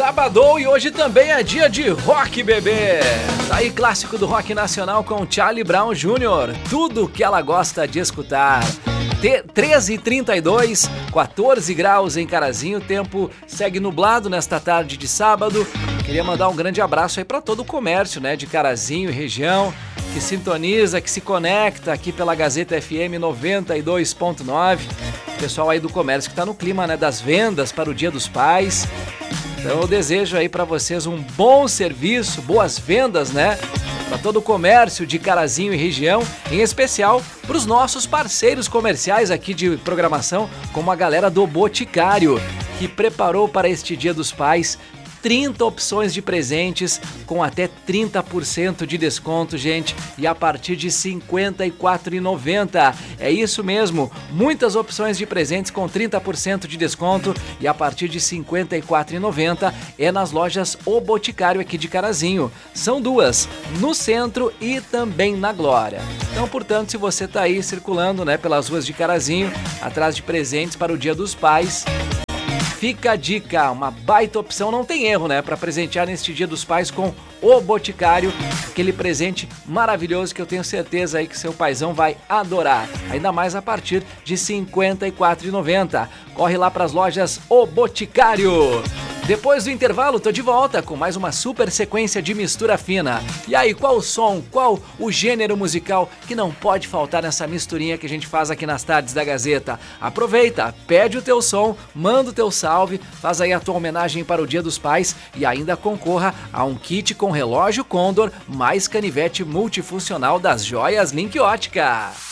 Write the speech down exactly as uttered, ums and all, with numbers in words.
Sabadou e hoje também é dia de rock, bebê! Tá aí clássico do rock nacional com Charlie Brown Júnior Tudo que ela gosta de escutar. treze e trinta e dois, quatorze graus em Carazinho, o tempo segue nublado nesta tarde de sábado. Queria mandar um grande abraço aí para todo o comércio, né, de Carazinho e região, que sintoniza, que se conecta aqui pela Gazeta F M noventa e dois ponto nove. Pessoal aí do comércio que tá no clima, né, das vendas para o Dia dos Pais. Então eu desejo aí para vocês um bom serviço, boas vendas, né? Para todo o comércio de Carazinho e região, em especial para os nossos parceiros comerciais aqui de programação, como a galera do Boticário, que preparou para este Dia dos Pais trinta opções de presentes com até trinta por cento de desconto, gente, e a partir de cinquenta e quatro reais e noventa centavos. É isso mesmo, muitas opções de presentes com trinta por cento de desconto e a partir de cinquenta e quatro reais e noventa centavos é nas lojas O Boticário aqui de Carazinho. São duas, no centro e também na Glória. Então, portanto, se você tá aí circulando, né, pelas ruas de Carazinho, atrás de presentes para o Dia dos Pais, fica a dica, uma baita opção, não tem erro, né? Para presentear neste Dia dos Pais com o Boticário, aquele presente maravilhoso que eu tenho certeza aí que seu paizão vai adorar. Ainda mais a partir de cinquenta e quatro reais e noventa centavos. Corre lá para as lojas O Boticário. Depois do intervalo, tô de volta com mais uma super sequência de mistura fina. E aí, qual o som, qual o gênero musical que não pode faltar nessa misturinha que a gente faz aqui nas tardes da Gazeta? Aproveita, pede o teu som, manda o teu salve, faz aí a tua homenagem para o Dia dos Pais e ainda concorra a um kit com relógio Condor mais canivete multifuncional das Joias Link Ótica.